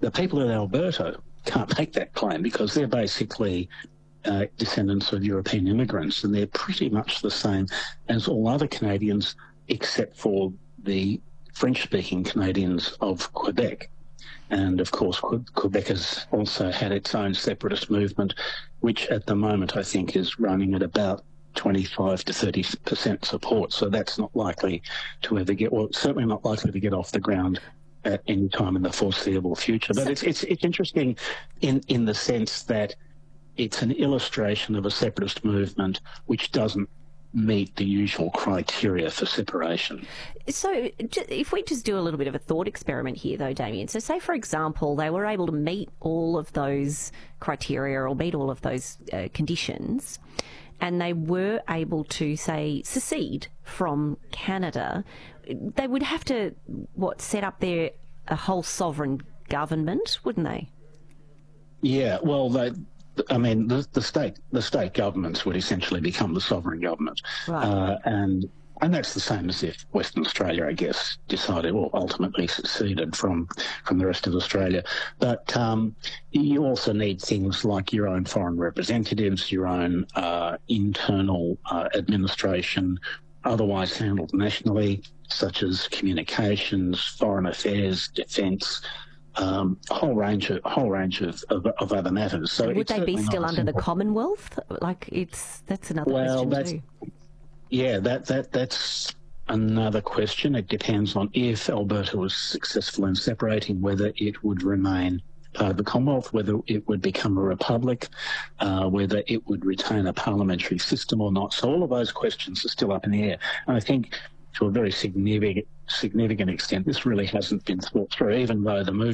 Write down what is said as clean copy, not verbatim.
the people in Alberta can't make that claim because they're basically descendants of European immigrants, and they're pretty much the same as all other Canadians except for the French-speaking Canadians of Quebec. And, of course, Quebec has also had its own separatist movement, which at the moment I think is running at about 25 to 30% support. So that's not likely to ever get, well, certainly not likely to get off the ground at any time in the foreseeable future. But it's interesting in the sense that it's an illustration of a separatist movement which doesn't meet the usual criteria for separation. So if we just do a little bit of a thought experiment here, though, Damien, so say, for example, they were able to meet all of those criteria or meet all of those conditions, and they were able to, say, secede from Canada, they would have to, set up a whole sovereign government, wouldn't they? Yeah, well, the state governments would essentially become the sovereign government, right. And that's the same as if Western Australia, I guess, decided or ultimately seceded from the rest of Australia. But you also need things like your own foreign representatives, your own internal administration, otherwise handled nationally, such as communications, foreign affairs, defence. A whole range of other matters. So would they be still under the Commonwealth? That's another question too. Yeah, that's another question. It depends on if Alberta was successful in separating, whether it would remain part of the Commonwealth, whether it would become a republic, whether it would retain a parliamentary system or not. So all of those questions are still up in the air. And I think to a very significant extent, this really hasn't been thought through, even though the movement